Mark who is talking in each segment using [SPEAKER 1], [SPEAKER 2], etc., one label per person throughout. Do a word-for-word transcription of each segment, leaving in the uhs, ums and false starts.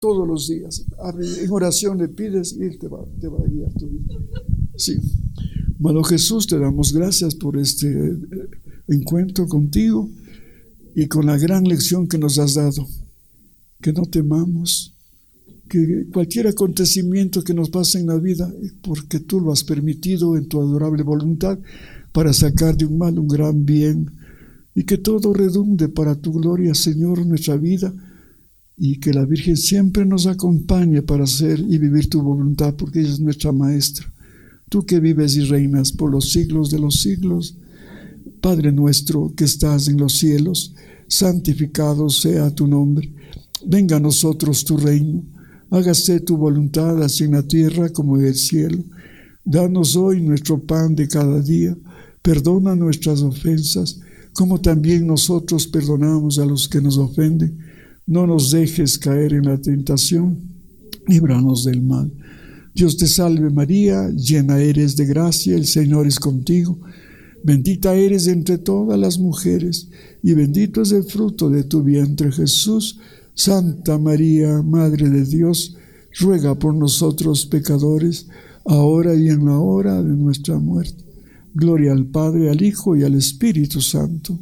[SPEAKER 1] todos los días. En oración le pides y Él te va, te va a guiar tu vida. Sí. Amado Jesús, te damos gracias por este encuentro contigo y con la gran lección que nos has dado. Que no temamos, que cualquier acontecimiento que nos pase en la vida, porque tú lo has permitido en tu adorable voluntad para sacar de un mal un gran bien, y que todo redunde para tu gloria, Señor, en nuestra vida, y que la Virgen siempre nos acompañe para hacer y vivir tu voluntad, porque ella es nuestra maestra. Tú que vives y reinas por los siglos de los siglos, Padre nuestro que estás en los cielos, santificado sea tu nombre. Venga a nosotros tu reino, hágase tu voluntad así en la tierra como en el cielo. Danos hoy nuestro pan de cada día, perdona nuestras ofensas, como también nosotros perdonamos a los que nos ofenden. No nos dejes caer en la tentación, líbranos del mal. Dios te salve María, llena eres de gracia, el Señor es contigo. Bendita eres entre todas las mujeres, y bendito es el fruto de tu vientre Jesús. Santa María, Madre de Dios, ruega por nosotros pecadores, ahora y en la hora de nuestra muerte. Gloria al Padre, al Hijo y al Espíritu Santo.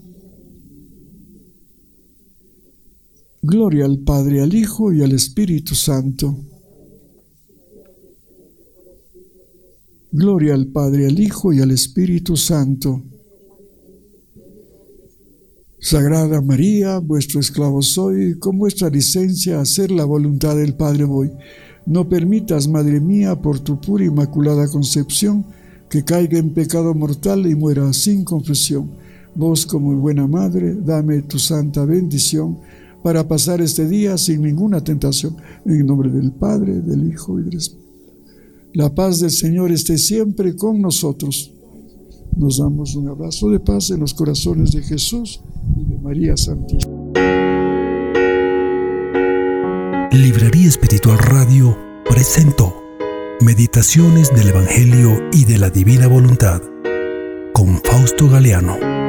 [SPEAKER 1] Gloria al Padre, al Hijo y al Espíritu Santo. Gloria al Padre, al Hijo y al Espíritu Santo. Sagrada María, vuestro esclavo soy, con vuestra licencia a hacer la voluntad del Padre voy. No permitas, Madre mía, por tu pura inmaculada concepción, que caiga en pecado mortal y muera sin confesión. Vos, como buena Madre, dame tu santa bendición para pasar este día sin ninguna tentación. En el nombre del Padre, del Hijo y del Espíritu. La paz del Señor esté siempre con nosotros. Nos damos un abrazo de paz en los corazones de Jesús y de María Santísima.
[SPEAKER 2] Librería Espiritual Radio presentó Meditaciones del Evangelio y de la Divina Voluntad con Fausto Galeano.